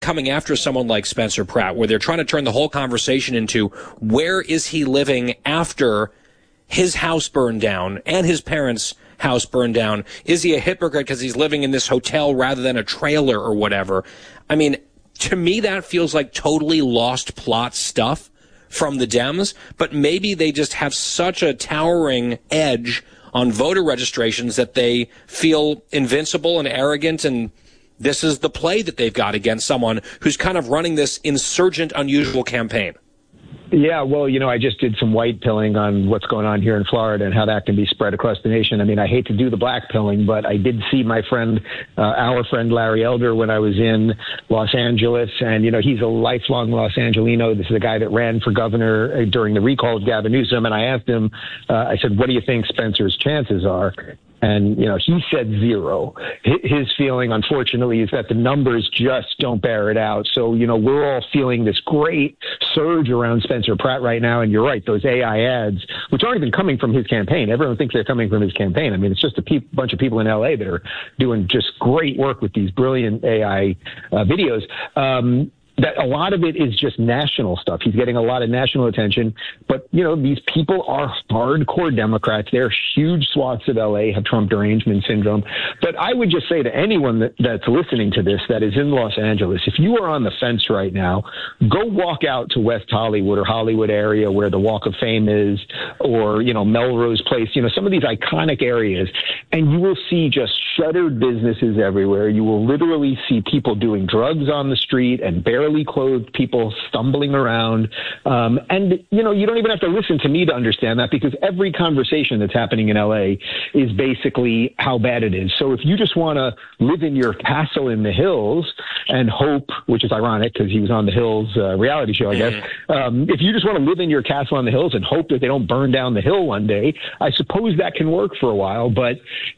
coming after someone like Spencer Pratt, where they're trying to turn the whole conversation into where is he living after his house burned down and his parents' house burned down? Is he a hypocrite because he's living in this hotel rather than a trailer or whatever? I mean, to me, that feels like totally lost plot stuff from the Dems, but maybe they just have such a towering edge on voter registrations that they feel invincible and arrogant, and this is the play that they've got against someone who's kind of running this insurgent, unusual campaign. Yeah, well, I just did some white pilling on what's going on here in Florida and how that can be spread across the nation. I mean, I hate to do the black pilling, but I did see my friend, our friend Larry Elder, when I was in Los Angeles. And, he's a lifelong Los Angelino. This is a guy that ran for governor during the recall of Gavin Newsom. And I asked him, I said, what do you think Spencer's chances are? And, he said 0. His feeling, unfortunately, is that the numbers just don't bear it out. So, we're all feeling this great surge around Spencer Pratt right now. And you're right, those AI ads, which aren't even coming from his campaign. Everyone thinks they're coming from his campaign. I mean, it's just a bunch of people in L.A. that are doing just great work with these brilliant AI videos. That a lot of it is just national stuff. He's getting a lot of national attention. But, these people are hardcore Democrats. They're huge swaths of L.A. have Trump derangement syndrome. But I would just say to anyone that's listening to this that is in Los Angeles, if you are on the fence right now, go walk out to West Hollywood or Hollywood area where the Walk of Fame is, or, Melrose Place, some of these iconic areas, and you will see just shuttered businesses everywhere. You will literally see people doing drugs on the street and barely clothed people stumbling around. And, you don't even have to listen to me to understand that, because every conversation that's happening in LA is basically how bad it is. So if you just want to live in your castle in the hills and hope, which is ironic because he was on the Hills reality show, I guess. If you just want to live in your castle on the hills and hope that they don't burn down the hill one day, I suppose that can work for a while. But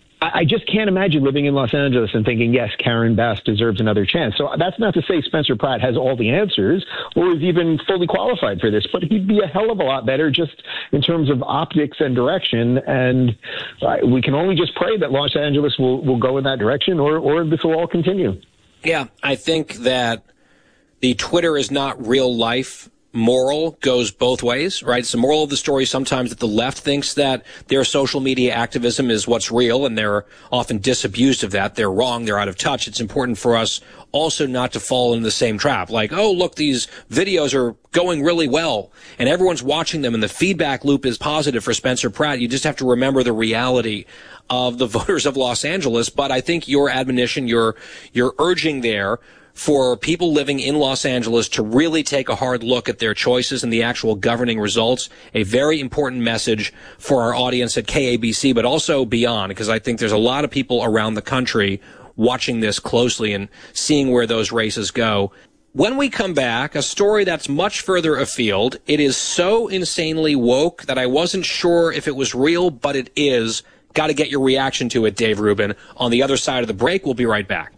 I just can't imagine living in Los Angeles and thinking, yes, Karen Bass deserves another chance. So that's not to say Spencer Pratt has all the answers or is even fully qualified for this, but he'd be a hell of a lot better just in terms of optics and direction. And we can only just pray that Los Angeles will go in that direction, or this will all continue. Yeah, I think that the Twitter is not real life moral goes both ways, right? It's the moral of the story sometimes that the left thinks that their social media activism is what's real, and they're often disabused of that. They're wrong. They're out of touch. It's important for us also not to fall into the same trap. Like, oh, look, these videos are going really well, and everyone's watching them, and the feedback loop is positive for Spencer Pratt. You just have to remember the reality of the voters of Los Angeles. But I think your admonition, your urging there for people living in Los Angeles to really take a hard look at their choices and the actual governing results, a very important message for our audience at KABC, but also beyond, because I think there's a lot of people around the country watching this closely and seeing where those races go. When we come back, a story that's much further afield. It is so insanely woke that I wasn't sure if it was real, but it is. Got to get your reaction to it, Dave Rubin. On the other side of the break, we'll be right back.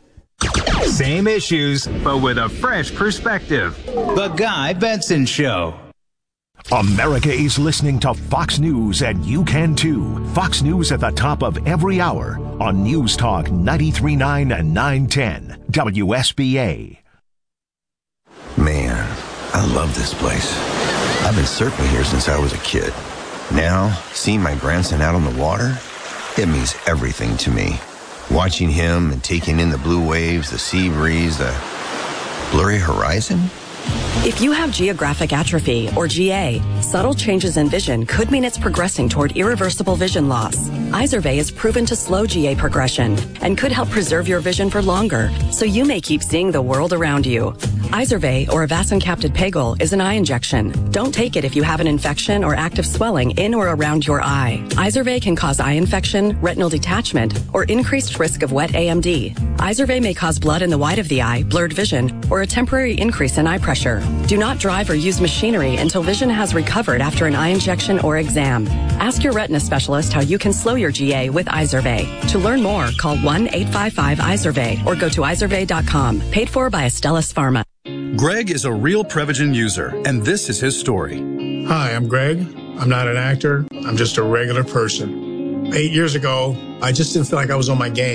Same issues, but with a fresh perspective. The Guy Benson Show. America is listening to Fox News, and you can too. Fox News at the top of every hour on News Talk 93.9 and 910 WSBA. Man, I love this place. I've been surfing here since I was a kid. Now, seeing my grandson out on the water, it means everything to me. Watching him and taking in the blue waves, the sea breeze, the blurry horizon. If you have geographic atrophy, or GA, subtle changes in vision could mean it's progressing toward irreversible vision loss. Izervay is proven to slow GA progression and could help preserve your vision for longer, so you may keep seeing the world around you. Izervay, or avacincaptad pegol, is an eye injection. Don't take it if you have an infection or active swelling in or around your eye. Izervay can cause eye infection, retinal detachment, or increased risk of wet AMD. Izervay may cause blood in the white of the eye, blurred vision, or a temporary increase in eye pressure. Do not drive or use machinery until vision has recovered after an eye injection or exam. Ask your retina specialist how you can slow your GA with Izervay. To learn more, call 1-855-IZERVAY or go to izervay.com. Paid for by Astellas Pharma. Greg is a real Prevagen user, and this is his story. Hi, I'm Greg. I'm not an actor. I'm just a regular person. 8 years ago, I just didn't feel like I was on my game.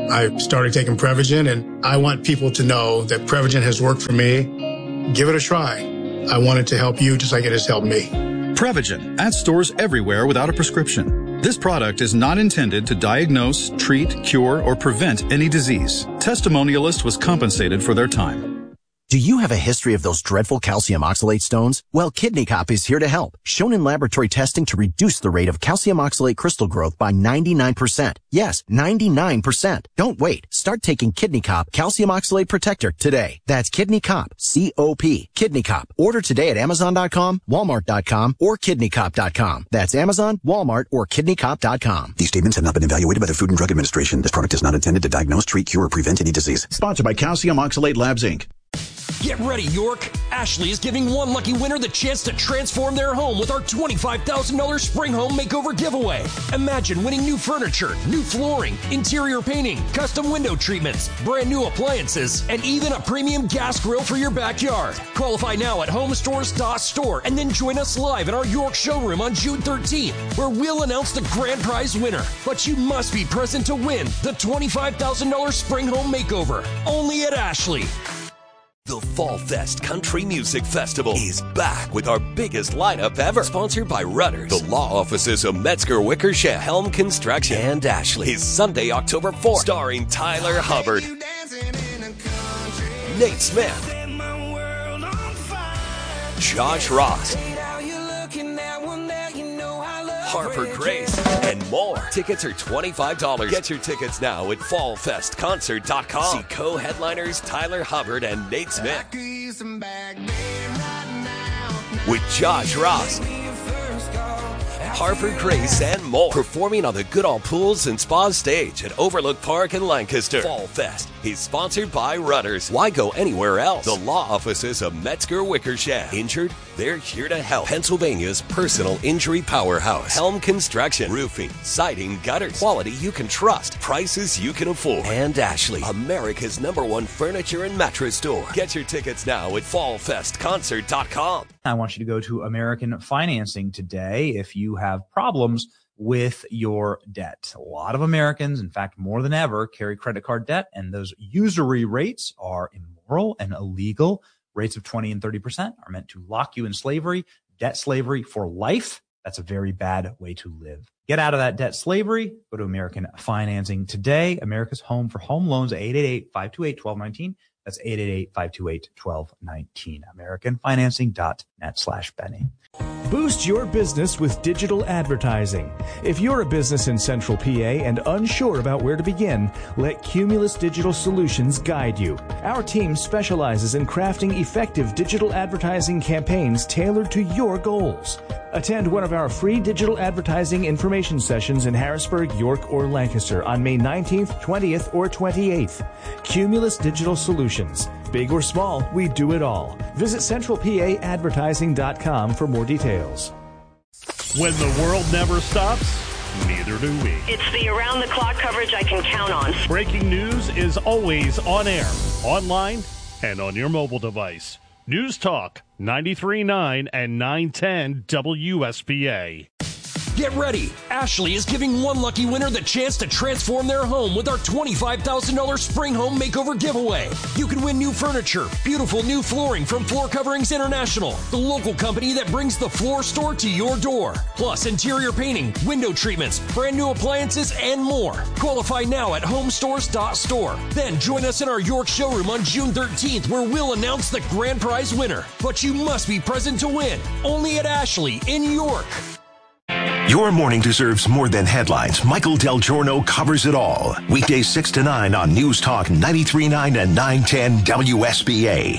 I started taking Prevagen, and I want people to know that Prevagen has worked for me. Give it a try. I want it to help you just like it has helped me. Prevagen at stores everywhere without a prescription. This product is not intended to diagnose, treat, cure, or prevent any disease. Testimonialist was compensated for their time. Do you have a history of those dreadful calcium oxalate stones? Well, Kidney Cop is here to help. Shown in laboratory testing to reduce the rate of calcium oxalate crystal growth by 99%. Yes, 99%. Don't wait. Start taking Kidney Cop Calcium Oxalate Protector today. That's Kidney Cop, C-O-P. Kidney Cop. Order today at Amazon.com, Walmart.com, or KidneyCop.com. That's Amazon, Walmart, or KidneyCop.com. These statements have not been evaluated by the Food and Drug Administration. This product is not intended to diagnose, treat, cure, or prevent any disease. Sponsored by Calcium Oxalate Labs, Inc. Get ready, York. Ashley is giving one lucky winner the chance to transform their home with our $25,000 Spring Home Makeover giveaway. Imagine winning new furniture, new flooring, interior painting, custom window treatments, brand new appliances, and even a premium gas grill for your backyard. Qualify now at homestores.store and then join us live in our York showroom on June 13th, where we'll announce the grand prize winner. But you must be present to win the $25,000 Spring Home Makeover, only at Ashley. The Fall Fest Country Music Festival is back with our biggest lineup ever. Sponsored by Rudders, the law offices of Metzger Wickersham, Helm Construction, and Ashley. Is Sunday, October 4th, starring Tyler Hubbard, Nate Smith, Josh Ross, Harper Grace, and more. Tickets are $25. Get your tickets now at fallfestconcert.com. See co-headliners Tyler Hubbard and Nate Smith. With Josh Ross, Harper Grace, and more. Performing on the Goodall Pools and Spa stage at Overlook Park in Lancaster. Fall Fest is sponsored by Rudders. Why go anywhere else? The law offices of Metzger Wickersham. Injured? They're here to help. Pennsylvania's personal injury powerhouse. Helm Construction. Roofing, siding, gutters. Quality you can trust. Prices you can afford. And Ashley, America's #1 furniture and mattress store. Get your tickets now at fallfestconcert.com. I want you to go to American Financing today if you have problems with your debt. A lot of Americans, in fact, more than ever, carry credit card debt, and those usury rates are immoral and illegal. Rates of 20 and 30% are meant to lock you in slavery, debt slavery for life. That's a very bad way to live. Get out of that debt slavery. Go to American Financing today. America's home for home loans, 888-528-1219. That's 888-528-1219. AmericanFinancing.net/Benny. Boost your business with digital advertising. If you're a business in Central PA and unsure about where to begin, let Cumulus Digital Solutions guide you. Our team specializes in crafting effective digital advertising campaigns tailored to your goals. Attend one of our free digital advertising information sessions in Harrisburg, York, or Lancaster on May 19th, 20th, or 28th. Cumulus Digital Solutions. Big or small, we do it all. Visit centralpaadvertising.com for more details. When the world never stops, neither do we. It's the around-the-clock coverage I can count on. Breaking news is always on air, online, and on your mobile device. News Talk 93.9 and 910 WSPA. Get ready. Ashley is giving one lucky winner the chance to transform their home with our $25,000 Spring Home Makeover giveaway. You can win new furniture, beautiful new flooring from Floor Coverings International, the local company that brings the floor store to your door. Plus interior painting, window treatments, brand new appliances, and more. Qualify now at homestores.store. Then join us in our York showroom on June 13th, where we'll announce the grand prize winner. But you must be present to win. Only at Ashley in York. Your morning deserves more than headlines. Michael Del Giorno covers it all. Weekdays 6 to 9 on News Talk 93.9 and 910 WSBA.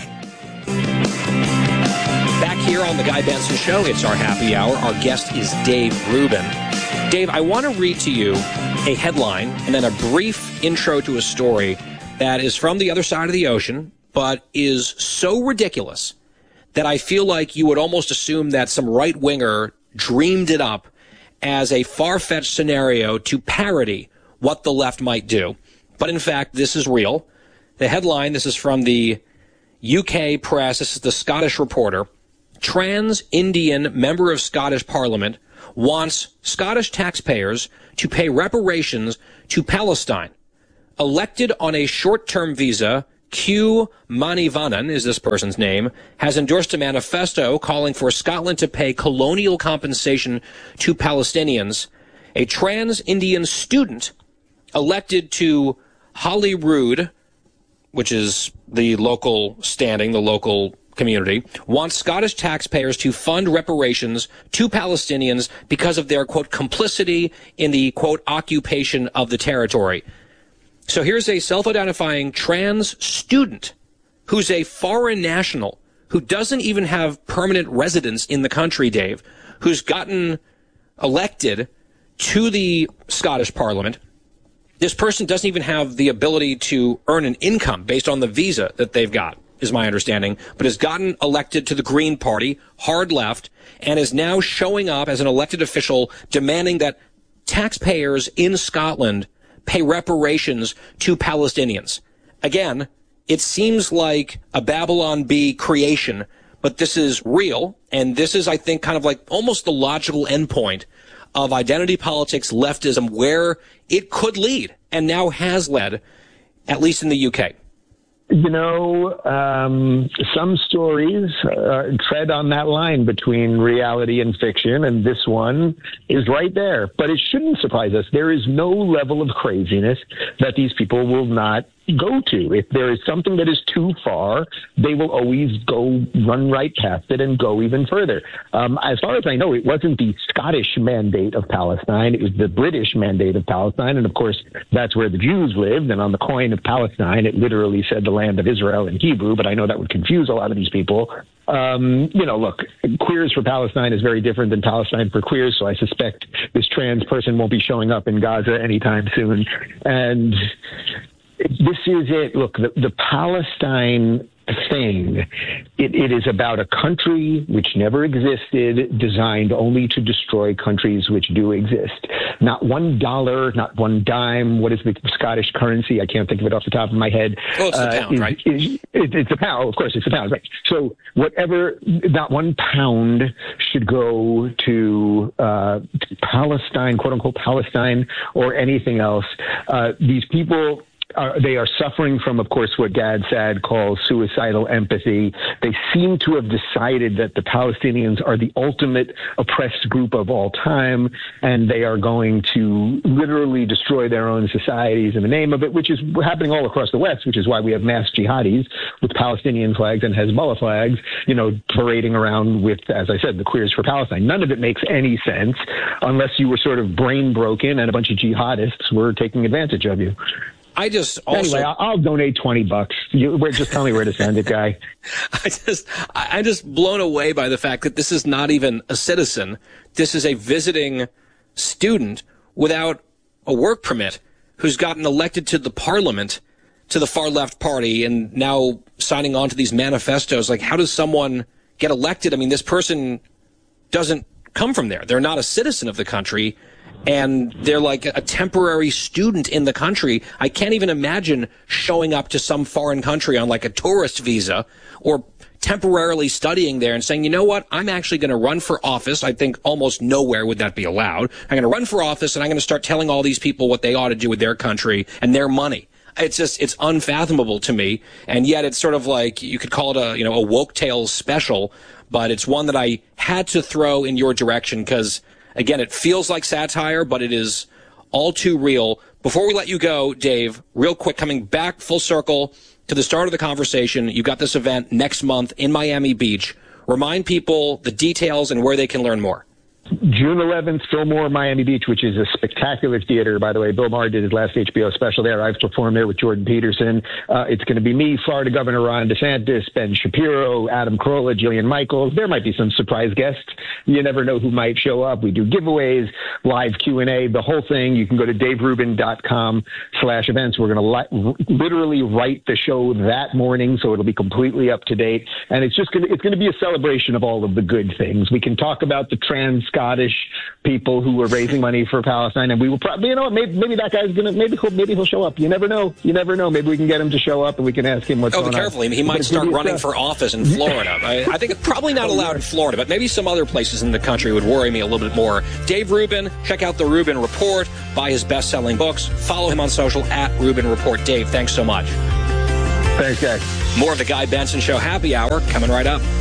Back here on the Guy Benson Show, it's our happy hour. Our guest is Dave Rubin. Dave, I want to read to you a headline and then a brief intro to a story that is from the other side of the ocean, but is so ridiculous that I feel like you would almost assume that some right-winger dreamed it up as a far-fetched scenario to parody what the left might do. But in fact, this is real. The headline, this is from the UK press, this is the Scottish Reporter. Trans Indian member of Scottish Parliament wants Scottish taxpayers to pay reparations to Palestine. elected on a short-term visa, Q Manivannan is this person's name, has endorsed a manifesto calling for Scotland to pay colonial compensation to Palestinians. A trans-Indian student elected to Holyrood, which is the local standing, the local community, wants Scottish taxpayers to fund reparations to Palestinians because of their, quote, complicity in the, quote, occupation of the territory. So here's a self-identifying trans student who's a foreign national who doesn't even have permanent residence in the country, Dave, who's gotten elected to the Scottish Parliament. This person doesn't even have the ability to earn an income based on the visa that they've got, is my understanding, but has gotten elected to the Green Party, hard left, and is now showing up as an elected official demanding that taxpayers in Scotland pay reparations to Palestinians. Again, it seems like a Babylon Bee creation, but this is real, and this is, I think, kind of like almost the logical endpoint of identity politics, leftism, where it could lead, and now has led, at least in the UK. You know, some stories tread on that line between reality and fiction, and this one is right there. But it shouldn't surprise us. There is no level of craziness that these people will not go to. If there is something that is too far, they will always go run right past it and go even further. As far as I know, it wasn't the Scottish mandate of Palestine. It was the British mandate of Palestine. And of course, that's where the Jews lived. And on the coin of Palestine, it literally said the land of Israel in Hebrew, but I know that would confuse a lot of these people. You know, look, Queers for Palestine is very different than Palestine for Queers, so I suspect this trans person won't be showing up in Gaza anytime soon. And this is it. Look, the Palestine thing, it is about a country which never existed, designed only to destroy countries which do exist. Not $1, not one dime. What is the Scottish currency? I can't think of it off the top of my head. Oh, it's the pound, right? It's a pound. Of course, it's a pound, right? So whatever, not £1 should go to Palestine, quote unquote Palestine, or anything else. These people, they are suffering from, of course, what Gad Saad calls suicidal empathy. They seem to have decided that the Palestinians are the ultimate oppressed group of all time, and they are going to literally destroy their own societies in the name of it, which is happening all across the West, which is why we have mass jihadis with Palestinian flags and Hezbollah flags, you know, parading around with, as I said, the Queers for Palestine. None of it makes any sense unless you were sort of brain broken and a bunch of jihadists were taking advantage of you. I just also... Anyway, I'll donate $20. Just tell me where to send it, guy. I'm just blown away by the fact that this is not even a citizen. This is a visiting student without a work permit who's gotten elected to the parliament, to the far left party, and now signing on to these manifestos. Like, how does someone get elected? I mean, this person doesn't come from there. They're not a citizen of the country. And they're like a temporary student in the country. I can't even imagine showing up to some foreign country on like a tourist visa or temporarily studying there and saying, you know what, I'm actually going to run for office. I think almost nowhere would that be allowed. I'm going to run for office and I'm going to start telling all these people what they ought to do with their country and their money. It's unfathomable to me. And yet it's sort of like, you could call it a woke tales special, but it's one that I had to throw in your direction because, again, it feels like satire, but it is all too real. Before we let you go, Dave, real quick, coming back full circle to the start of the conversation, you've got this event next month in Miami Beach. Remind people the details and where they can learn more. June 11th, Fillmore, Miami Beach, which is a spectacular theater, by the way. Bill Maher did his last HBO special there. I've performed there with Jordan Peterson. It's going to be me, Florida Governor Ron DeSantis, Ben Shapiro, Adam Carolla, Jillian Michaels. There might be some surprise guests. You never know who might show up. We do giveaways, live Q&A, the whole thing. You can go to daverubin.com/events. We're going to literally write the show that morning, so it'll be completely up to date. And it's going to be a celebration of all of the good things. We can talk about the trans Scottish people who were raising money for Palestine, and we will probably, you know what, maybe that guy's gonna, maybe he'll show up. You never know. Maybe we can get him to show up and we can ask him what's going on. Oh, be careful. He might start running for office in Florida. I think it's probably not allowed in Florida, but maybe some other places in the country would worry me a little bit more. Dave Rubin, check out the Rubin Report, buy his best-selling books, follow him on social at Rubin Report. Dave, thanks so much. Thanks, guys. More of the Guy Benson Show Happy Hour coming right up.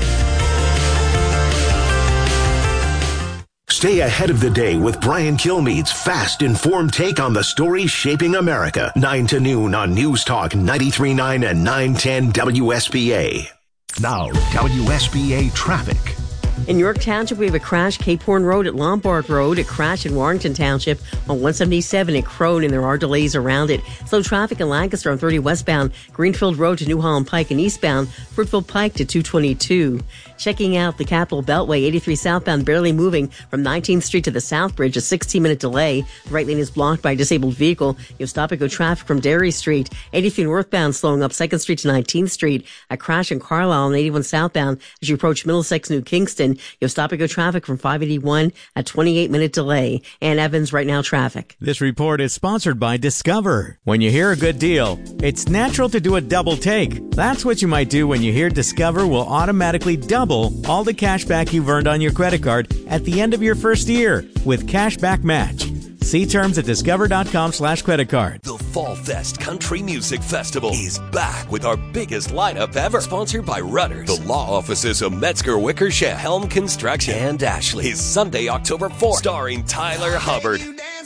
Stay ahead of the day with Brian Kilmeade's fast, informed take on the stories shaping America. 9 to noon on News Talk 93.9 and 910 WSBA. Now, WSBA traffic. In York Township, we have a crash, Cape Horn Road at Lombard Road, a crash in Warrington Township on 177 at Crone, and there are delays around it. Slow traffic in Lancaster on 30 westbound, Greenfield Road to New Holland Pike and eastbound, Fruitville Pike to 222. Checking out the Capitol Beltway, 83 southbound barely moving from 19th Street to the South Bridge, a 16-minute delay. The right lane is blocked by a disabled vehicle. You have stop-and-go traffic from Derry Street. 83 northbound slowing up 2nd Street to 19th Street. A crash in Carlisle on 81 southbound as you approach Middlesex, New Kingston. You have stop-and-go traffic from 581, a 28-minute delay. And Evans, right now traffic. This report is sponsored by Discover. When you hear a good deal, it's natural to do a double take. That's what you might do when you hear Discover will automatically double all the cash back you've earned on your credit card at the end of your first year with Cashback Match. See terms at discover.com/creditcard. The Fall Fest Country Music Festival is back with our biggest lineup ever. Sponsored by Rudders, the law offices of Metzger Wickersham, Helm Construction, and Ashley. Is Sunday, October 4th. Starring Tyler Hubbard,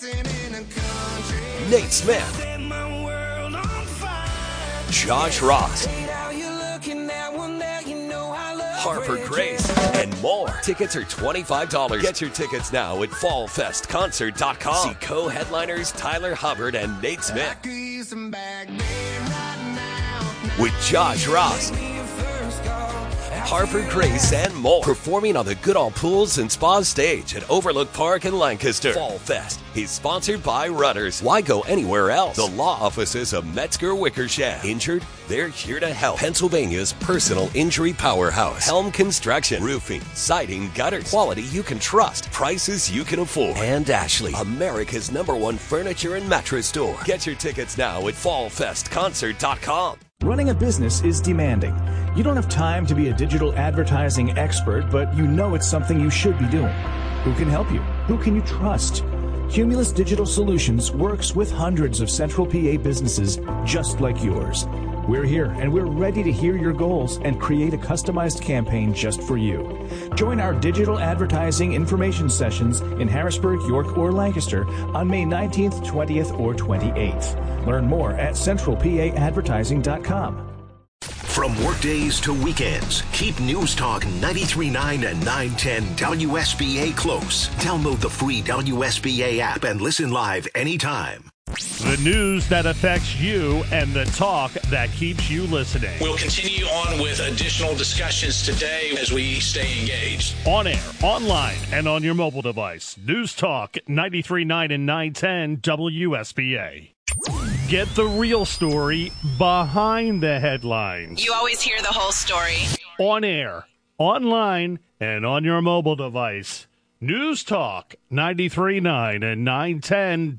Nate Smith, Josh Ross, Harper Grace, and more. Tickets are $25. Get your tickets now at fallfestconcert.com. See co-headliners Tyler Hubbard and Nate Smith. With Josh Ross, Harper Grace, and more. Performing on the Goodall Pools and Spa stage at Overlook Park in Lancaster. Fall Fest is sponsored by Rudders. Why go anywhere else? The law offices of Metzger Wickersham. Injured? They're here to help. Pennsylvania's personal injury powerhouse. Helm Construction. Roofing, siding, gutters. Quality you can trust. Prices you can afford. And Ashley, America's #1 furniture and mattress store. Get your tickets now at fallfestconcert.com. Running a business is demanding. You don't have time to be a digital advertising expert, but you know it's something you should be doing. Who can help you? Who can you trust? Cumulus Digital Solutions works with hundreds of Central PA businesses just like yours. We're here and we're ready to hear your goals and create a customized campaign just for you. Join our digital advertising information sessions in Harrisburg, York, or Lancaster on May 19th, 20th, or 28th. Learn more at centralpaadvertising.com. From workdays to weekends, keep News Talk 93.9 and 910 WSBA close. Download the free WSBA app and listen live anytime. The news that affects you and the talk that keeps you listening. We'll continue on with additional discussions today as we stay engaged. On air, online, and on your mobile device. News Talk 93.9 and 910 WSBA. Get the real story behind the headlines. You always hear the whole story. On air, online, and on your mobile device. News Talk 93.9 and 910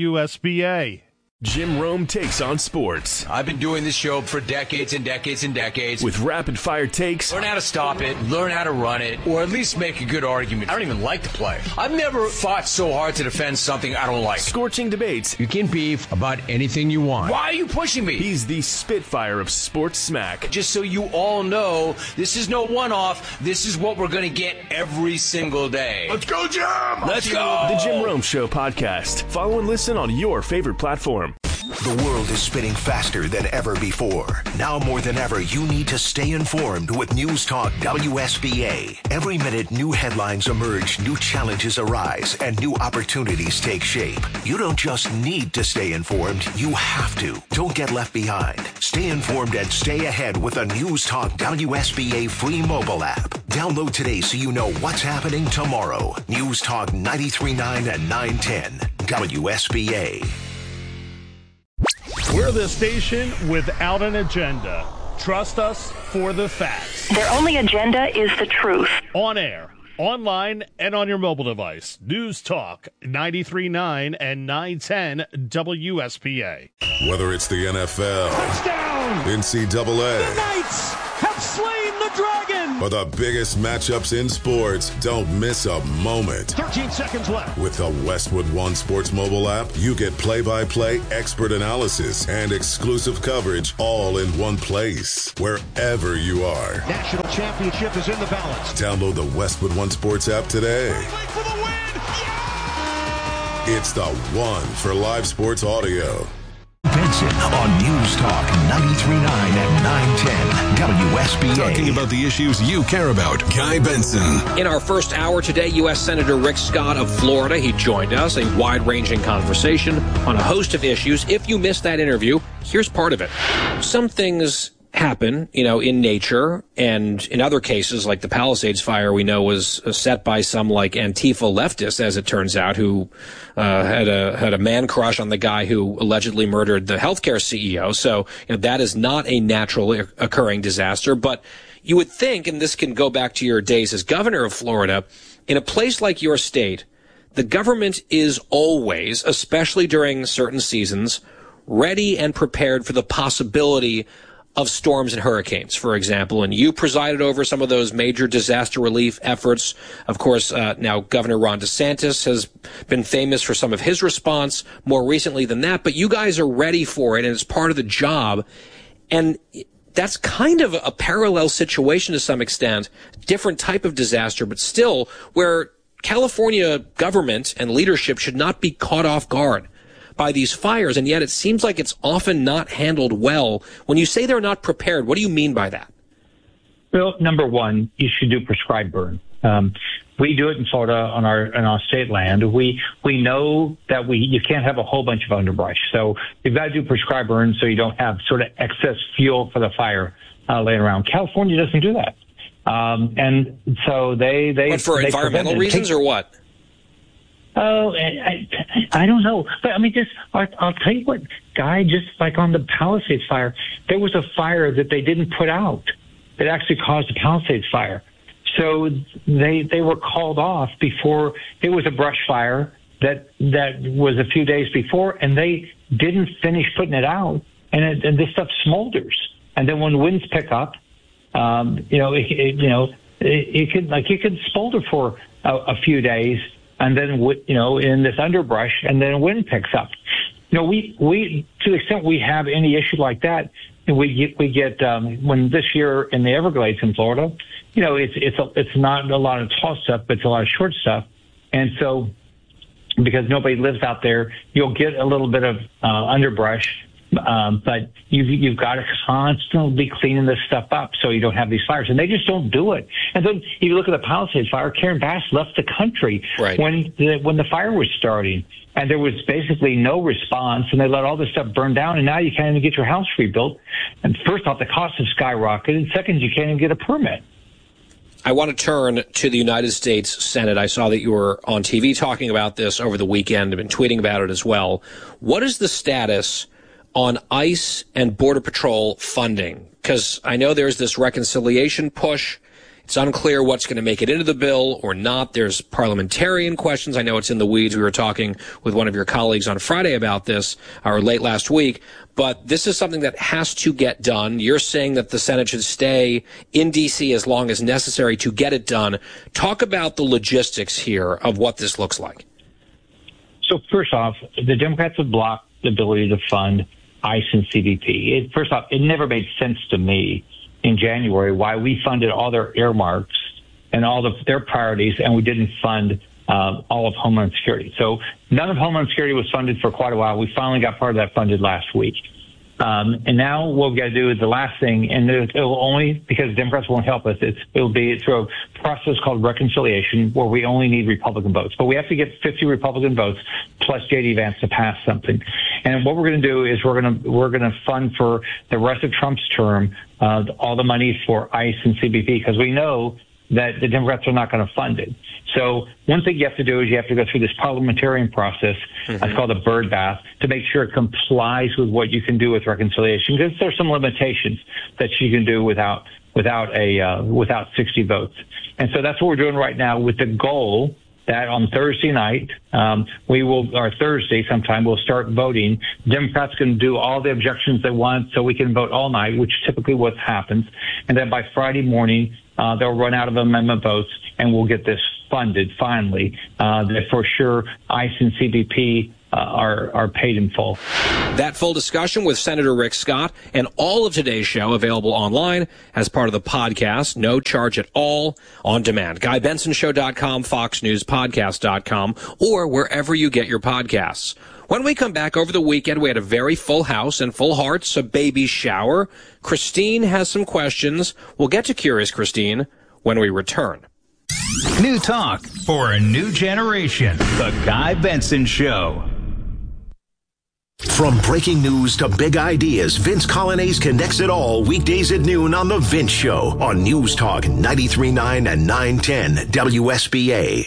WSBA. Jim Rome takes on sports. I've been doing this show for decades and decades and decades. With rapid-fire takes. Learn how to stop it, learn how to run it, or at least make a good argument. I don't even like to play. I've never fought so hard to defend something I don't like. Scorching debates. You can beef about anything you want. Why are you pushing me? He's the Spitfire of sports smack. Just so you all know, this is no one-off. This is what we're going to get every single day. Let's go, Jim! Let's go! The Jim Rome Show podcast. Follow and listen on your favorite platform. The world is spinning faster than ever before. Now more than ever, you need to stay informed with News Talk WSBA. Every minute, new headlines emerge, new challenges arise, and new opportunities take shape. You don't just need to stay informed, you have to. Don't get left behind. Stay informed and stay ahead with a News Talk WSBA free mobile app. Download today so you know what's happening tomorrow. News Talk 93.9 and 910 WSBA. We're the station without an agenda. Trust us for the facts. Their only agenda is the truth. On air, online and on your mobile device. News Talk 93.9 and 910 WSPA. Whether it's the NFL, touchdown, NCAA, the Knights have slain the dragon, or the biggest matchups in sports, don't miss a moment. 13 seconds left. With the Westwood One Sports mobile app, you get play-by-play expert analysis and exclusive coverage all in one place, wherever you are. National championship is in the balance. Download the Westwood One Sports app today. For the win. Yeah! It's the one for live sports audio. Benson on News Talk 93.9 and 910 WSBA. Talking about the issues you care about. Guy Benson. In our first hour today, U.S. Senator Rick Scott of Florida. He joined us, a wide-ranging conversation on a host of issues. If you missed that interview, here's part of it. Some things happen, in nature, and in other cases, like the Palisades fire, we know was set by some like Antifa leftists, as it turns out, who had a man crush on the guy who allegedly murdered the healthcare CEO. So that is not a naturally occurring disaster. But you would think, and this can go back to your days as governor of Florida, in a place like your state, the government is always, especially during certain seasons, ready and prepared for the possibility of storms and hurricanes, for example, and you presided over some of those major disaster relief efforts. Of course, now Governor Ron DeSantis has been famous for some of his response more recently than that, but you guys are ready for it, and it's part of the job. And that's kind of a parallel situation to some extent, different type of disaster, but still where California government and leadership should not be caught off guard by these fires, and yet it seems like it's often not handled well. When you say they're not prepared, what do you mean by that? Well, number one, you should do prescribed burn. We do it in Florida on our state land. We know that you can't have a whole bunch of underbrush, so you've got to do prescribed burn so you don't have sort of excess fuel for the fire laying around. California doesn't do that, and so they. But for environmental reasons or what? Oh, I don't know. But I mean, I'll tell you what, Guy, just like on the Palisades fire, there was a fire that they didn't put out that actually caused the Palisades fire. So they were called off before. It was a brush fire that was a few days before, and they didn't finish putting it out, and this stuff smolders. And then when winds pick up, it could smolder for a few days. And then, in this underbrush, and then wind picks up. We to the extent we have any issue like that, we get when this year in the Everglades in Florida, it's not a lot of tall stuff, but it's a lot of short stuff, and so because nobody lives out there, you'll get a little bit of underbrush. But you've got to constantly be cleaning this stuff up so you don't have these fires, and they just don't do it. And then if you look at the Palisades fire, Karen Bass left the country when the fire was starting, and there was basically no response, and they let all this stuff burn down, and now you can't even get your house rebuilt. And first off, the cost has skyrocketed, and second, you can't even get a permit. I want to turn to the United States Senate. I saw that you were on TV talking about this over the weekend. I've been tweeting about it as well. What is the status on ICE and Border Patrol funding? Because I know there's this reconciliation push. It's unclear what's going to make it into the bill or not. There's parliamentarian questions. I know it's in the weeds. We were talking with one of your colleagues on Friday about this, or late last week. But this is something that has to get done. You're saying that the Senate should stay in D.C. as long as necessary to get it done. Talk about the logistics here of what this looks like. So first off, the Democrats have blocked the ability to fund ICE and CBP. First off, it never made sense to me in January why we funded all their earmarks and all of their priorities, and we didn't fund all of Homeland Security. So none of Homeland Security was funded for quite a while. We finally got part of that funded last week. And now what we've got to do is the last thing, and it'll only, because Democrats won't help us, it'll be through a process called reconciliation where we only need Republican votes. But we have to get 50 Republican votes plus J.D. Vance to pass something. And what we're going to do is we're going to fund for the rest of Trump's term all the money for ICE and CBP, because we know that the Democrats are not going to fund it. So one thing you have to do is you have to go through this parliamentarian process. It's called a bird bath, to make sure it complies with what you can do with reconciliation, because there's some limitations that you can do without without 60 votes. And so that's what we're doing right now, with the goal that on Thursday night, Thursday sometime, we'll start voting. Democrats can do all the objections they want so we can vote all night, which typically what happens. And then by Friday morning, they'll run out of amendment votes and we'll get this funded finally, that for sure ICE and CBP are paid in full. That full discussion with Senator Rick Scott and all of today's show available online as part of the podcast, no charge at all, on demand. GuyBensonShow.com, FoxNewsPodcast.com, or wherever you get your podcasts. When we come back over the weekend, we had a very full house and full hearts, a baby shower. Christine has some questions. We'll get to Curious Christine when we return. New talk for a new generation. The Guy Benson Show. From breaking news to big ideas, Vince Colonnese connects it all weekdays at noon on The Vince Show on News Talk 93.9 and 910 WSBA.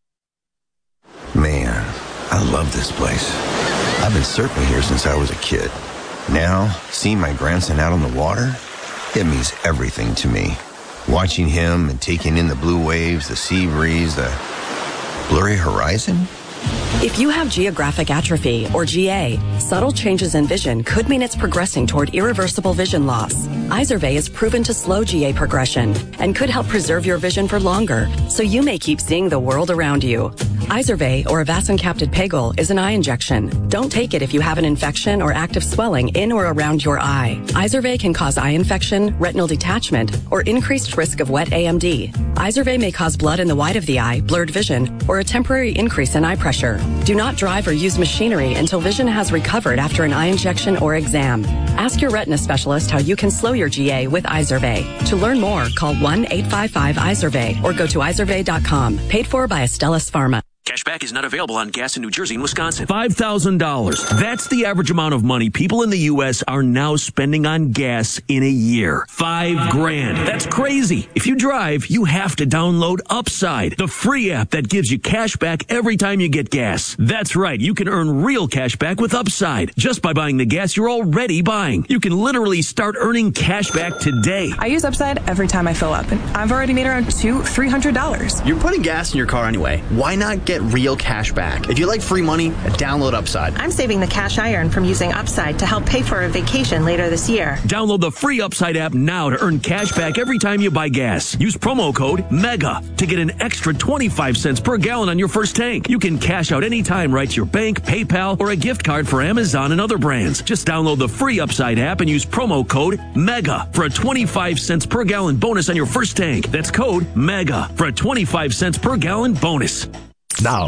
Man, I love this place. I've been surfing here since I was a kid. Now, seeing my grandson out on the water, it means everything to me. Watching him and taking in the blue waves, the sea breeze, the blurry horizon. If you have geographic atrophy, or GA, subtle changes in vision could mean it's progressing toward irreversible vision loss. Izervay is proven to slow GA progression and could help preserve your vision for longer, so you may keep seeing the world around you. Izervay, or avacincaptad pegol, is an eye injection. Don't take it if you have an infection or active swelling in or around your eye. Izervay can cause eye infection, retinal detachment, or increased risk of wet AMD. Izervay may cause blood in the white of the eye, blurred vision, or a temporary increase in eye pressure. Do not drive or use machinery until vision has recovered after an eye injection or exam. Ask your retina specialist how you can slow your GA with Izervay. To learn more, call 1-855-IZERVAY or go to izervay.com. Paid for by Astellas Pharma. Cashback is not available on gas in New Jersey and Wisconsin. $5,000. That's the average amount of money people in the U.S. are now spending on gas in a year. $5,000. That's crazy. If you drive, you have to download Upside, the free app that gives you cash back every time you get gas. That's right. You can earn real cash back with Upside just by buying the gas you're already buying. You can literally start earning cash back today. I use Upside every time I fill up, and I've already made around $200-$300. You're putting gas in your car anyway. Why not get real cash back? If you like free money, download Upside. I'm saving the cash I earn from using Upside to help pay for a vacation later this year. Download the free Upside app now to earn cash back every time you buy gas. Use promo code MEGA to get an extra 25 cents per gallon on your first tank. You can cash out anytime right to your bank, PayPal, or a gift card for Amazon and other brands. Just download the free Upside app and use promo code MEGA for a 25 cents per gallon bonus on your first tank. That's code MEGA for a 25 cents per gallon bonus. Now,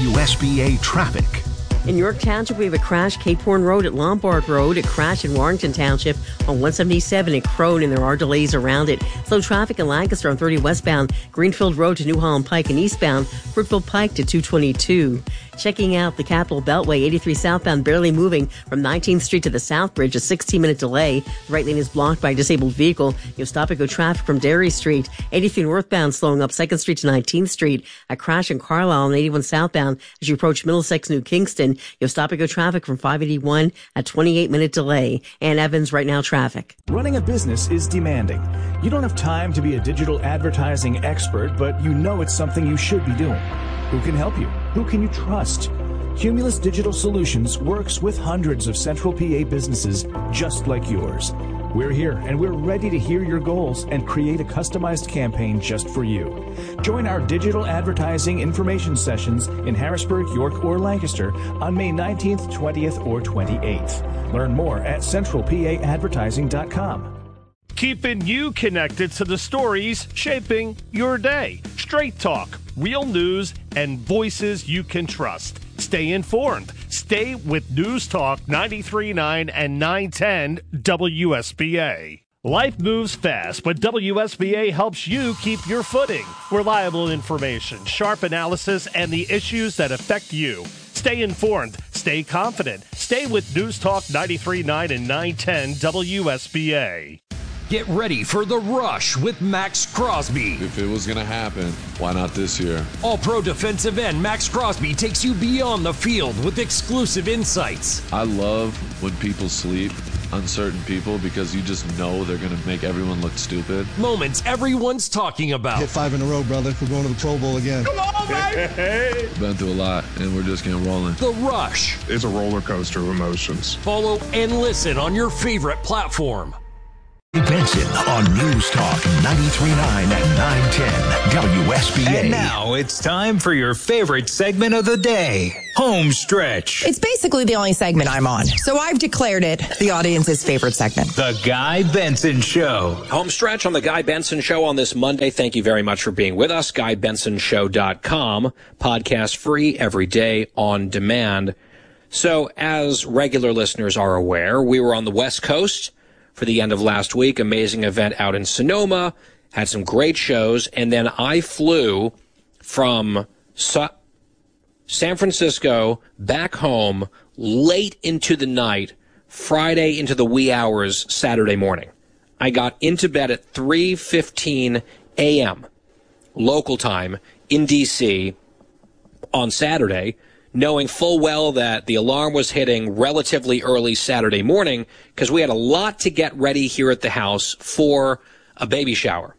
WSBA traffic. In York Township, we have a crash, Cape Horn Road at Lombard Road, a crash in Warrington Township on 177 at Crone, and there are delays around it. Slow traffic in Lancaster on 30 westbound, Greenfield Road to New Holland Pike, and eastbound, Brookville Pike to 222. Checking out the Capitol Beltway, 83 southbound, barely moving from 19th Street to the South Bridge, a 16-minute delay. The right lane is blocked by a disabled vehicle. You'll stop and go traffic from Derry Street. 83 northbound, slowing up 2nd Street to 19th Street. A crash in Carlisle on 81 southbound as you approach Middlesex, New Kingston. You'll stop and go traffic from 581, a 28-minute delay. Ann Evans, Right Now traffic. Running a business is demanding. You don't have time to be a digital advertising expert, but you know it's something you should be doing. Who can help you? Who can you trust? Cumulus Digital Solutions works with hundreds of Central PA businesses just like yours. We're here and we're ready to hear your goals and create a customized campaign just for you. Join our digital advertising information sessions in Harrisburg, York, or Lancaster on May 19th, 20th, or 28th. Learn more at centralpaadvertising.com. Keeping you connected to the stories shaping your day. Straight talk, real news, and voices you can trust. Stay informed. Stay with News Talk 93.9 and 910 WSBA. Life moves fast, but WSBA helps you keep your footing. Reliable information, sharp analysis, and the issues that affect you. Stay informed. Stay confident. Stay with News Talk 93.9 and 910 WSBA. Get ready for The Rush with Max Crosby. If it was going to happen, why not this year? All-Pro defensive end Max Crosby takes you beyond the field with exclusive insights. I love when people sleep uncertain people because you just know they're going to make everyone look stupid. Moments everyone's talking about. Hit 5 in a row, brother. We're going to the Pro Bowl again. Come on, baby! Been through a lot, and we're just getting rolling. The Rush. It's a roller coaster of emotions. Follow and listen on your favorite platform. Benson on News Talk 93.9 and 910 WSBA. And now it's time for your favorite segment of the day, Home Stretch. It's basically the only segment I'm on, so I've declared it the audience's favorite segment. The Guy Benson Show. Home Stretch on the Guy Benson Show on this Monday. Thank you very much for being with us. GuyBensonShow.com. Podcast free every day on demand. So as regular listeners are aware, we were on the West Coast for the end of last week. Amazing event out in Sonoma. Had some great shows. And then I flew from San Francisco back home late into the night, Friday into the wee hours Saturday morning. I got into bed at 3:15 a.m. local time in D.C. on Saturday, knowing full well that the alarm was hitting relatively early Saturday morning because we had a lot to get ready here at the house for a baby shower.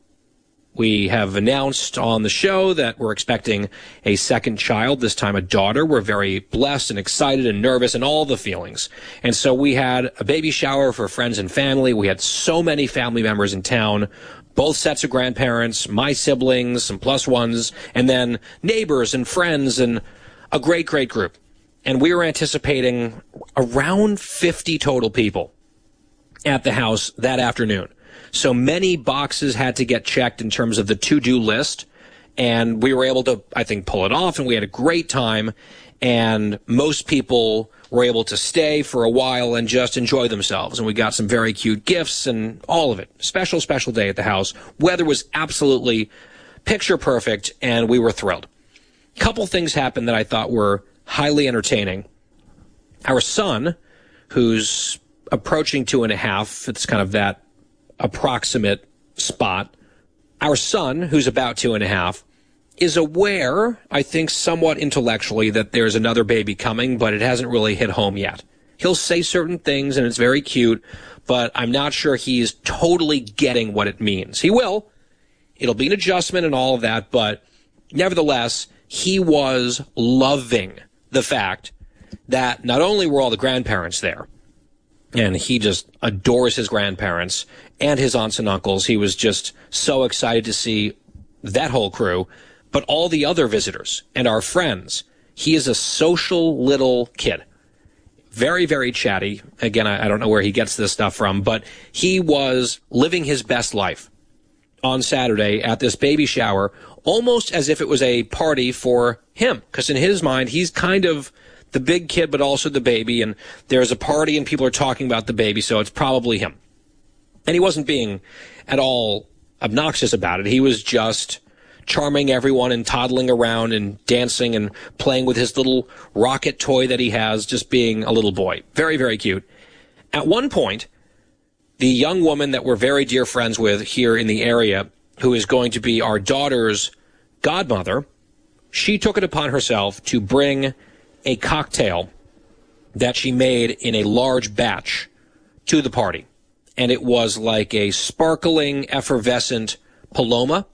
We have announced on the show that we're expecting a second child, this time a daughter. We're very blessed and excited and nervous and all the feelings. And so we had a baby shower for friends and family. We had so many family members in town, both sets of grandparents, my siblings, some plus ones, and then neighbors and friends and a great, great group. And we were anticipating around 50 total people at the house that afternoon. So many boxes had to get checked in terms of the to-do list. And we were able to, I think, pull it off. And we had a great time. And most people were able to stay for a while and just enjoy themselves. And we got some very cute gifts and all of it. Special, special day at the house. Weather was absolutely picture perfect. And we were thrilled. Couple things happened that I thought were highly entertaining. Our son, who's approaching 2.5, it's kind of that approximate spot. Our son, who's about 2.5, is aware, I think somewhat intellectually, that there's another baby coming, but it hasn't really hit home yet. He'll say certain things, and it's very cute, but I'm not sure he's totally getting what it means. He will. It'll be an adjustment and all of that, but nevertheless, he was loving the fact that not only were all the grandparents there, and he just adores his grandparents and his aunts and uncles. He was just so excited to see that whole crew, but all the other visitors and our friends. He is a social little kid. Very, very chatty. Again, I don't know where he gets this stuff from, but he was living his best life on Saturday at this baby shower, almost as if it was a party for him. Because in his mind, he's kind of the big kid, but also the baby, and there's a party and people are talking about the baby, so it's probably him. And he wasn't being at all obnoxious about it. He was just charming everyone and toddling around and dancing and playing with his little rocket toy that he has, just being a little boy. Very, very cute. At one point, the young woman that we're very dear friends with here in the area, who is going to be our daughter's godmother, she took it upon herself to bring a cocktail that she made in a large batch to the party. And it was like a sparkling, effervescent Paloma.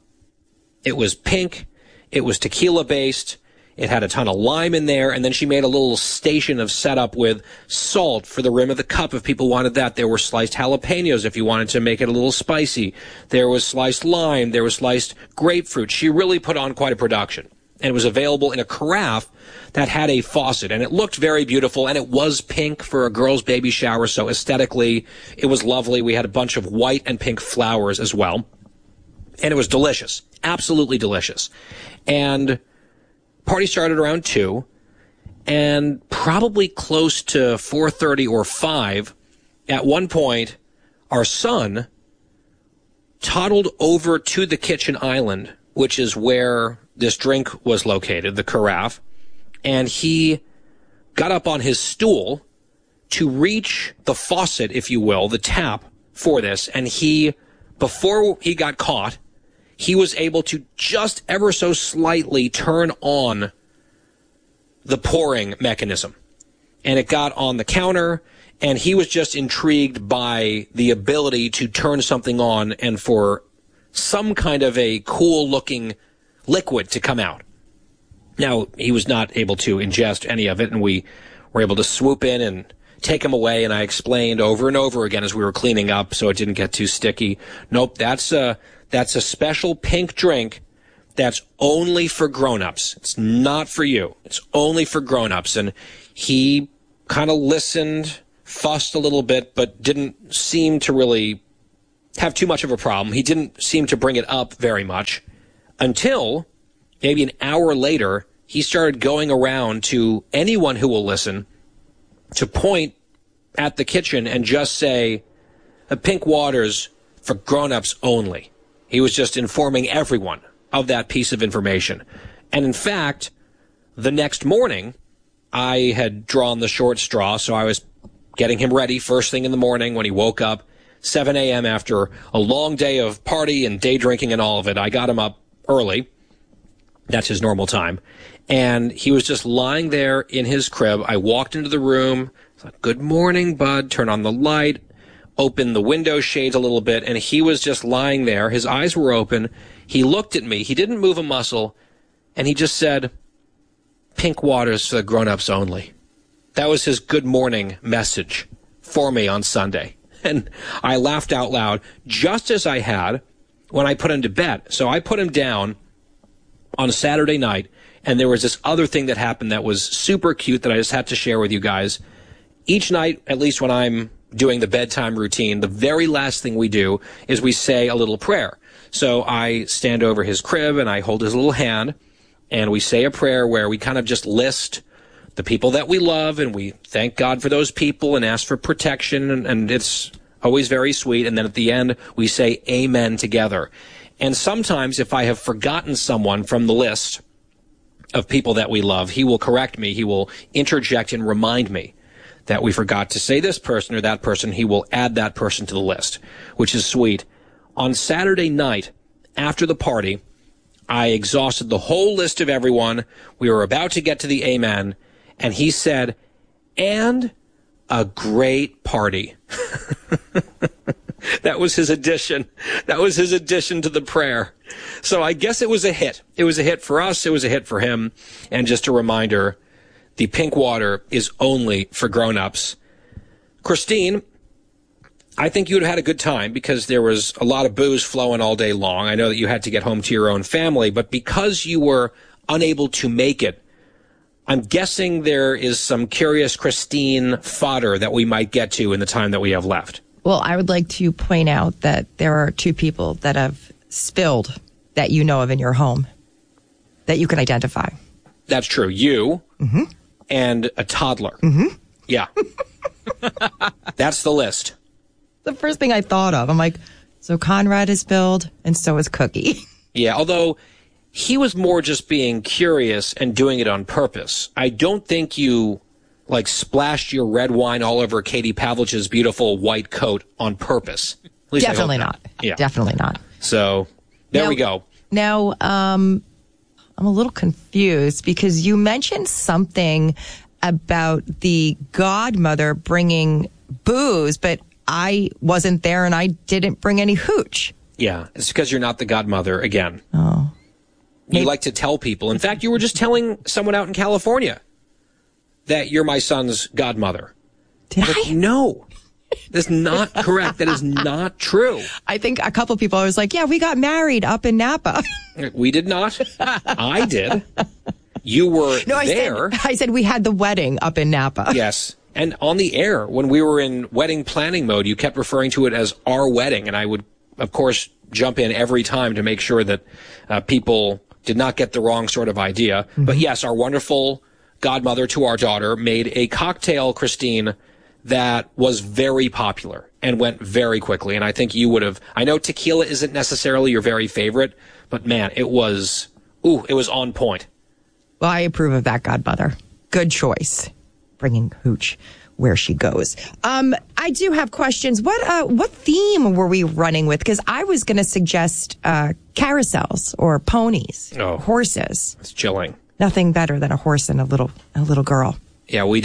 It was pink. It was tequila-based. It had a ton of lime in there. And then she made a little station of setup with salt for the rim of the cup if people wanted that. There were sliced jalapenos if you wanted to make it a little spicy. There was sliced lime. There was sliced grapefruit. She really put on quite a production. And it was available in a carafe that had a faucet. And it looked very beautiful. And it was pink for a girl's baby shower. So aesthetically, it was lovely. We had a bunch of white and pink flowers as well. And it was delicious. Absolutely delicious. And party started around 2. And probably close to 4:30 or 5, at one point, our son toddled over to the kitchen island, which is where this drink was located, the carafe, and he got up on his stool to reach the faucet, if you will, the tap for this, and he, before he got caught, he was able to just ever so slightly turn on the pouring mechanism. And it got on the counter, And he was just intrigued by the ability to turn something on and for some kind of a cool-looking liquid to come out. Now, he was not able to ingest any of it, and we were able to swoop in and take him away, and I explained over and over again as we were cleaning up so it didn't get too sticky. Nope, that's a special pink drink that's only for grown-ups. It's not for you. It's only for grown-ups. And he kind of listened, fussed a little bit, but didn't seem to really have too much of a problem. He didn't seem to bring it up very much until maybe an hour later, he started going around to anyone who will listen to point at the kitchen and just say, pink water's for grown-ups only. He was just informing everyone of that piece of information. And in fact, the next morning, I had drawn the short straw, so I was getting him ready first thing in the morning when he woke up, 7 a.m. after a long day of party and day drinking and all of it. I got him up early. That's his normal time. And he was just lying there in his crib. I walked into the room, thought, good morning, bud, turn on the light, open the window shades a little bit, and he was just lying there. His eyes were open. He looked at me. He didn't move a muscle, and he just said, pink water's for the grown-ups only. That was his good morning message for me on Sunday. And I laughed out loud, just as I had when I put him to bed. So I put him down on Saturday night, and there was this other thing that happened that was super cute that I just had to share with you guys. Each night, at least when I'm doing the bedtime routine, the very last thing we do is we say a little prayer. So I stand over his crib and I hold his little hand and we say a prayer where we kind of just list the people that we love and we thank God for those people and ask for protection, and it's always very sweet. And then at the end, we say amen together. And sometimes if I have forgotten someone from the list of people that we love, he will correct me. He will interject and remind me that we forgot to say this person or that person. He will add that person to the list, which is sweet. On Saturday night, after the party, I exhausted the whole list of everyone. We were about to get to the amen, and he said, and a great party. That was his addition. That was his addition to the prayer. So I guess it was a hit. It was a hit for us. It was a hit for him. And just a reminder, the pink water is only for grown-ups. Christine, I think you would have had a good time because there was a lot of booze flowing all day long. I know that you had to get home to your own family, but because you were unable to make it, I'm guessing there is some Curious Christine fodder that we might get to in the time that we have left. Well, I would like to point out that there are two people that have spilled that you know of in your home that you can identify. That's true. You and a toddler. Yeah. That's the list. The first thing I thought of. I'm like, so Conrad is spilled and so is Cookie. Yeah, although he was more just being curious and doing it on purpose. I don't think you splashed your red wine all over Katie Pavlich's beautiful white coat on purpose. At least Definitely not. Yeah. Definitely not. So there we go. Now, I'm a little confused because you mentioned something about the godmother bringing booze, but I wasn't there and I didn't bring any hooch. Yeah, it's because you're not the godmother again. Oh. You like to tell people. In fact, you were just telling someone out in California that you're my son's godmother. Did I? No. That's not correct. That is not true. I think a couple people, I was like, yeah, we got married up in Napa. We did not. I did. You were there. I said we had the wedding up in Napa. Yes. And on the air, when we were in wedding planning mode, you kept referring to it as our wedding. And I would, of course, jump in every time to make sure that people did not get the wrong sort of idea. But yes, our wonderful godmother to our daughter made a cocktail, Christine, that was very popular and went very quickly. And I think you would have, I know tequila isn't necessarily your very favorite, but man, it was on point. Well, I approve of that, godmother. Good choice. Bringing hooch where she goes. I do have questions. What theme were we running with? Because I was going to suggest carousels or ponies, horses. It's chilling. Nothing better than a horse and a little girl. Yeah, we didn't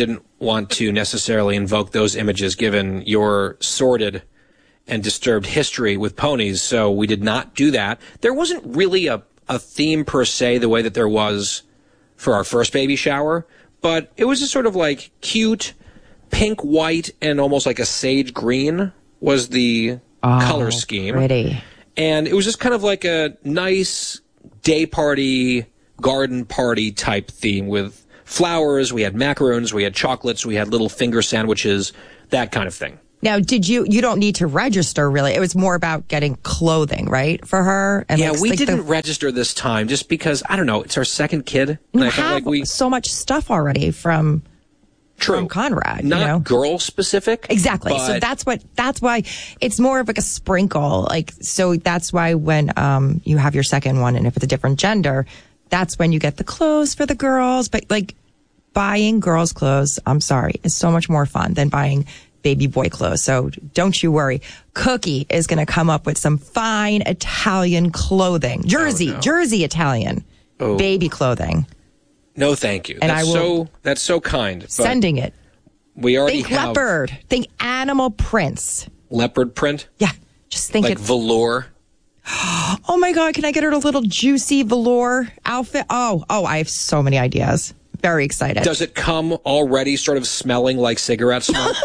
want to necessarily invoke those images given your sordid and disturbed history with ponies, so we did not do that. There wasn't really a theme per se the way that there was for our first baby shower, but it was just sort of like cute pink, white, and almost like a sage green was the color scheme. Pretty. And it was just kind of like a nice day party, garden party type theme with flowers. We had macaroons, we had chocolates, we had little finger sandwiches, that kind of thing. Now, you don't need to register, really. It was more about getting clothing, right, for her? And yeah, we didn't register this time just because, I don't know, it's our second kid. And I felt like so much stuff already from Conrad. Not girl specific. Exactly. So that's why it's more of like a sprinkle. So that's why when you have your second one, and if it's a different gender, that's when you get the clothes for the girls. But buying girls' clothes, I'm sorry, is so much more fun than buying baby boy clothes. So don't you worry. Cookie is going to come up with some fine Italian clothing. Jersey Italian baby clothing. No, thank you. And that's so kind. Sending it. We already think leopard. Think animal prints. Leopard print? Yeah. Just think like velour. Oh my God. Can I get her a little juicy velour outfit? Oh, I have so many ideas. Very excited. Does it come already sort of smelling like cigarette smoke?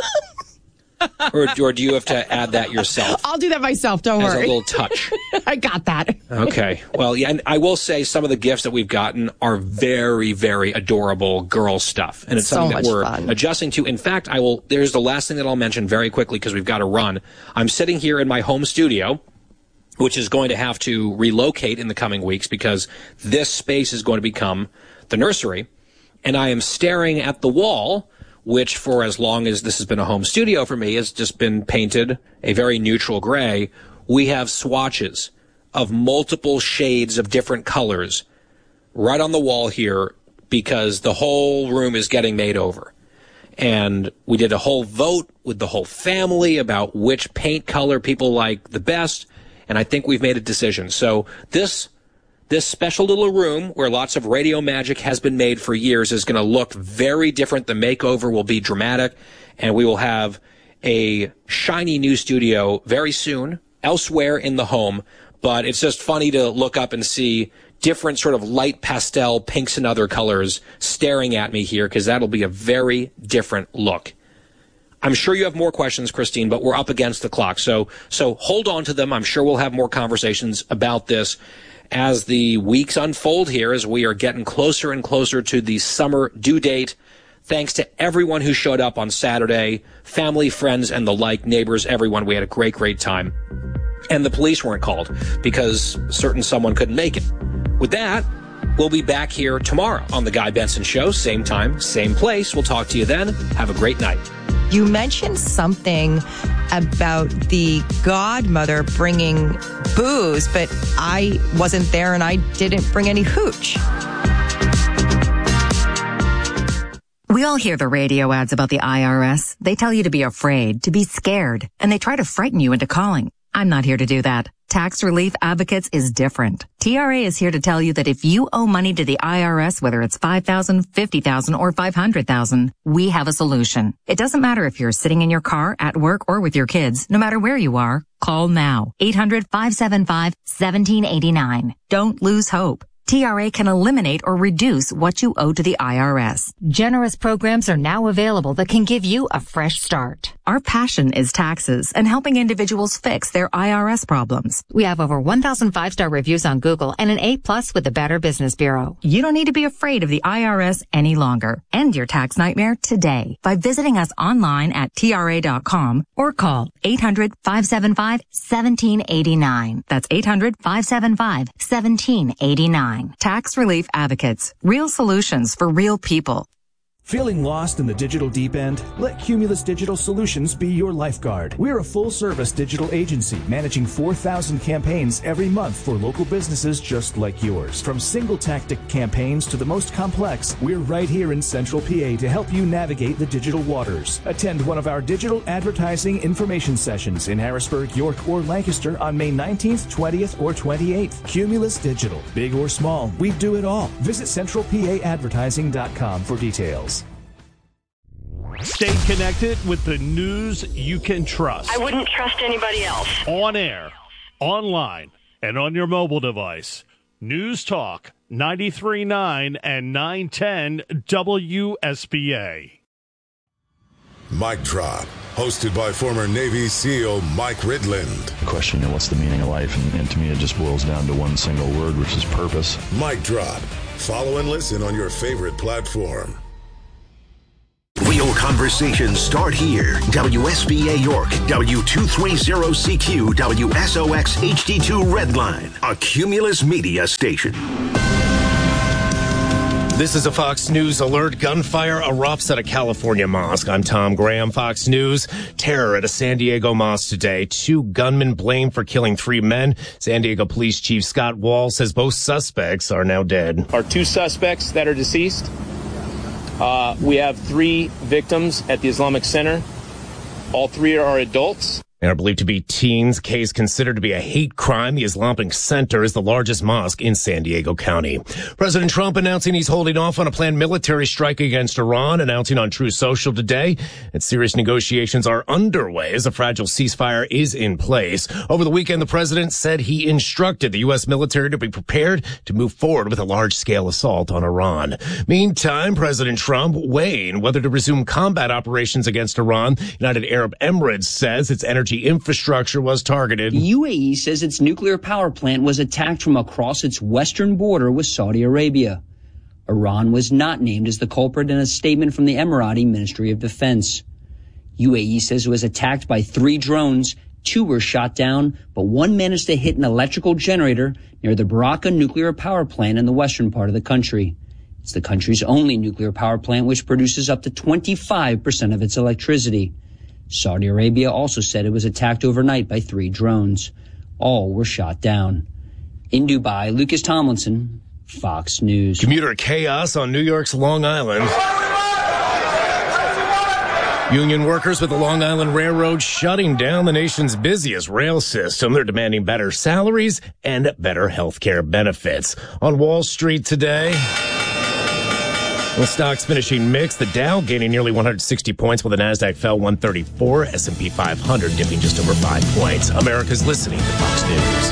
or do you have to add that yourself? I'll do that myself. Don't worry. As a little touch. I got that. Okay. Well, yeah, and I will say some of the gifts that we've gotten are very, very adorable girl stuff. And it's something that we're adjusting to. In fact, there's the last thing that I'll mention very quickly because we've got to run. I'm sitting here in my home studio, which is going to have to relocate in the coming weeks because this space is going to become the nursery. And I am staring at the wall, which for as long as this has been a home studio for me has just been painted a very neutral gray. We have swatches of multiple shades of different colors right on the wall here because the whole room is getting made over. And we did a whole vote with the whole family about which paint color people like the best. And I think we've made a decision. So this special little room where lots of radio magic has been made for years is going to look very different. The makeover will be dramatic, and we will have a shiny new studio very soon elsewhere in the home. But it's just funny to look up and see different sort of light pastel pinks and other colors staring at me here because that'll be a very different look. I'm sure you have more questions, Christine, but we're up against the clock. So hold on to them. I'm sure we'll have more conversations about this as the weeks unfold here, as we are getting closer and closer to the summer due date. Thanks to everyone who showed up on Saturday, family, friends, and the like, neighbors, everyone. We had a great, great time. And the police weren't called because someone couldn't make it. With that, we'll be back here tomorrow on The Guy Benson Show. Same time, same place. We'll talk to you then. Have a great night. You mentioned something about the godmother bringing booze, but I wasn't there and I didn't bring any hooch. We all hear the radio ads about the IRS. They tell you to be afraid, to be scared, and they try to frighten you into calling. I'm not here to do that. Tax Relief Advocates is different. TRA is here to tell you that if you owe money to the IRS, whether it's $5,000, $50,000, or $500,000, we have a solution. It doesn't matter if you're sitting in your car, at work, or with your kids. No matter where you are, call now. 800-575-1789. Don't lose hope. TRA can eliminate or reduce what you owe to the IRS. Generous programs are now available that can give you a fresh start. Our passion is taxes and helping individuals fix their IRS problems. We have over 1,000 5-star reviews on Google and an A+ with the Better Business Bureau. You don't need to be afraid of the IRS any longer. End your tax nightmare today by visiting us online at TRA.com or call 800-575-1789. That's 800-575-1789. Tax Relief Advocates. Real solutions for real people. Feeling lost in the digital deep end? Let Cumulus Digital Solutions be your lifeguard. We're a full-service digital agency managing 4,000 campaigns every month for local businesses just like yours. From single-tactic campaigns to the most complex, we're right here in Central PA to help you navigate the digital waters. Attend one of our digital advertising information sessions in Harrisburg, York, or Lancaster on May 19th, 20th, or 28th. Cumulus Digital. Big or small, we do it all. Visit CentralPAAdvertising.com for details. Stay connected with the news you can trust. I wouldn't trust anybody else. On air, online, and on your mobile device. News Talk 93.9 and 910 WSBA. Mic Drop, hosted by former Navy SEAL Mike Ridland. The question, what's the meaning of life? And to me, it just boils down to one single word, which is purpose. Mic Drop. Follow and listen on your favorite platform. Real conversations start here. WSBA York, W230CQ, WSOX HD2 Redline, a Cumulus Media station. This is a Fox News alert. Gunfire erupts at a California mosque. I'm Tom Graham, Fox News. Terror at a San Diego mosque today. 2 gunmen blamed for killing 3 men. San Diego Police Chief Scott Wall says both suspects are now dead. Our 2 suspects that are deceased. We have 3 victims at the Islamic Center. All 3 are adults. And are believed to be teens. Case considered to be a hate crime. The Islamic Center is the largest mosque in San Diego County. President Trump announcing he's holding off on a planned military strike against Iran, announcing on Truth Social today that serious negotiations are underway as a fragile ceasefire is in place. Over the weekend, the president said he instructed the U.S. military to be prepared to move forward with a large-scale assault on Iran. Meantime, President Trump weighing whether to resume combat operations against Iran. United Arab Emirates says its energy infrastructure was targeted. The UAE says its nuclear power plant was attacked from across its western border with Saudi Arabia. Iran was not named as the culprit in a statement from the Emirati Ministry of Defense. UAE says it was attacked by 3 drones. 2 were shot down, but 1 managed to hit an electrical generator near the Baraka nuclear power plant in the western part of the country. It's the country's only nuclear power plant, which produces up to 25% of its electricity. Saudi Arabia also said it was attacked overnight by 3 drones. All were shot down. In Dubai, Lucas Tomlinson, Fox News. Commuter chaos on New York's Long Island. Union workers with the Long Island Railroad shutting down the nation's busiest rail system. They're demanding better salaries and better health care benefits. On Wall Street today, the stocks finishing mixed. The Dow gaining nearly 160 points, while the Nasdaq fell 134. S&P 500 dipping just over 5 points. America's listening to Fox News.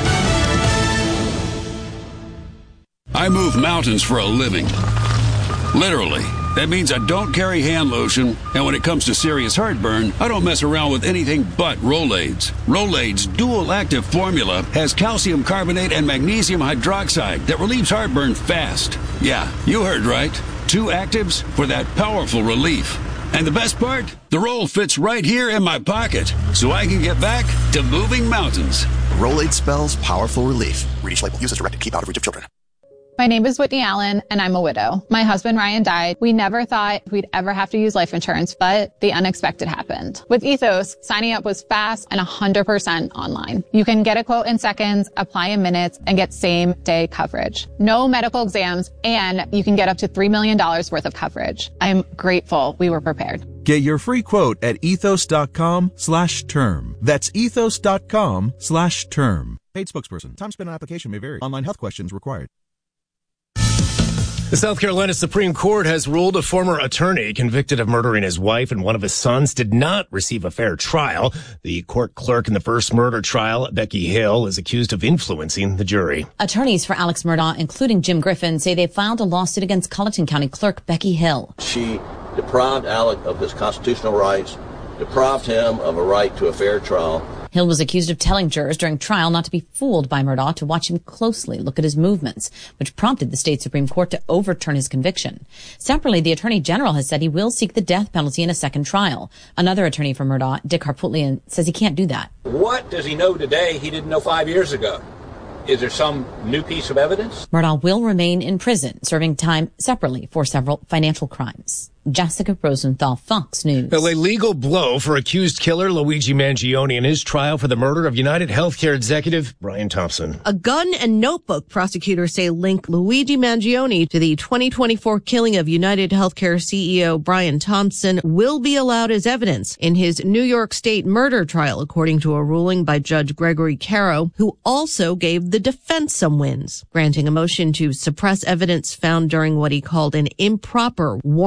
I move mountains for a living. Literally. That means I don't carry hand lotion, and when it comes to serious heartburn, I don't mess around with anything but Rolaids. Rolaids' dual-active formula has calcium carbonate and magnesium hydroxide that relieves heartburn fast. Yeah, you heard right. 2 actives for that powerful relief. And the best part? The roll fits right here in my pocket, so I can get back to moving mountains. Rolaid spells powerful relief. Read each label. Use as directed. Keep out of reach of children. My name is Whitney Allen, and I'm a widow. My husband, Ryan, died. We never thought we'd ever have to use life insurance, but the unexpected happened. With Ethos, signing up was fast and 100% online. You can get a quote in seconds, apply in minutes, and get same-day coverage. No medical exams, and you can get up to $3 million worth of coverage. I'm grateful we were prepared. Get your free quote at ethos.com/term. That's ethos.com/term. Paid spokesperson. Time spent on application may vary. Online health questions required. The South Carolina Supreme Court has ruled a former attorney convicted of murdering his wife and one of his sons did not receive a fair trial. The court clerk in the first murder trial, Becky Hill, is accused of influencing the jury. Attorneys for Alex Murdaugh, including Jim Griffin, say they filed a lawsuit against Colleton County Clerk Becky Hill. She deprived Alec of his constitutional rights, deprived him of a right to a fair trial. Hill was accused of telling jurors during trial not to be fooled by Murdaugh, to watch him closely, look at his movements, which prompted the state Supreme Court to overturn his conviction. Separately, the Attorney General has said he will seek the death penalty in a second trial. Another attorney for Murdaugh, Dick Harpootlian, says he can't do that. What does he know today he didn't know 5 years ago? Is there some new piece of evidence? Murdaugh will remain in prison, serving time separately for several financial crimes. Jessica Rosenthal, Fox News. A legal blow for accused killer Luigi Mangione in his trial for the murder of United Healthcare executive Brian Thompson. A gun and notebook, prosecutors say, link Luigi Mangione to the 2024 killing of United Healthcare CEO Brian Thompson will be allowed as evidence in his New York State murder trial, according to a ruling by Judge Gregory Caro, who also gave the defense some wins, granting a motion to suppress evidence found during what he called an improper warrantless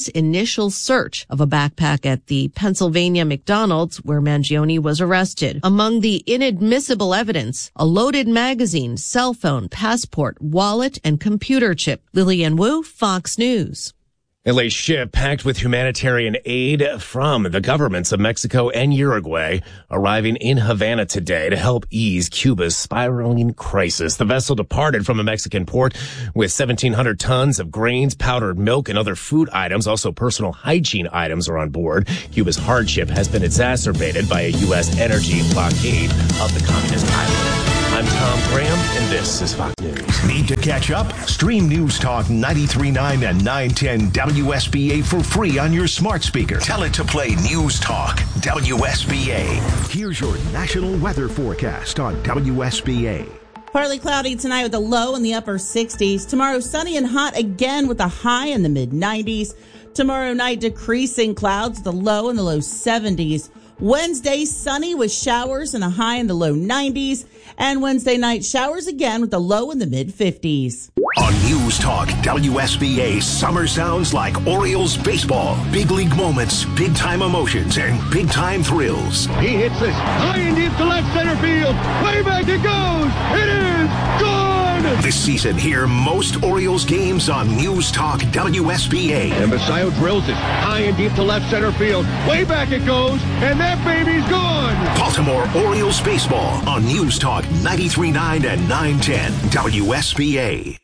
police's initial search of a backpack at the Pennsylvania McDonald's where Mangione was arrested. Among the inadmissible evidence, a loaded magazine, cell phone, passport, wallet, and computer chip. Lillian Wu, Fox News. LA ship packed with humanitarian aid from the governments of Mexico and Uruguay arriving in Havana today to help ease Cuba's spiraling crisis. The vessel departed from a Mexican port with 1,700 tons of grains, powdered milk, and other food items. Also, personal hygiene items are on board. Cuba's hardship has been exacerbated by a U.S. energy blockade of the communist island. I'm Tom Graham, and this is Fox News. Need to catch up? Stream News Talk 93.9 and 910 WSBA for free on your smart speaker. Tell it to play News Talk WSBA. Here's your national weather forecast on WSBA. Partly cloudy tonight with a low in the upper 60s. Tomorrow, sunny and hot again with a high in the mid-90s. Tomorrow night, decreasing clouds with a low in the low 70s. Wednesday, sunny with showers and a high in the low 90s. And Wednesday night, showers again with a low in the mid-50s. On News Talk WSBA, summer sounds like Orioles baseball. Big league moments, big-time emotions, and big-time thrills. He hits this high and deep to left center field. Way back it goes. It is gone. This season, hear most Orioles games on News Talk WSBA. And Basayo drills it high and deep to left center field. Way back it goes, and that baby's gone. Baltimore Orioles baseball on News Talk 93.9 and 910 WSBA.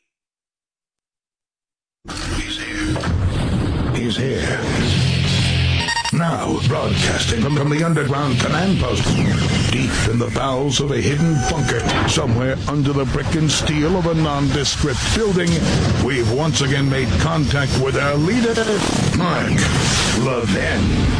He's here. Now, broadcasting from the underground command post, deep in the bowels of a hidden bunker, somewhere under the brick and steel of a nondescript building, we've once again made contact with our leader, Mark Levin.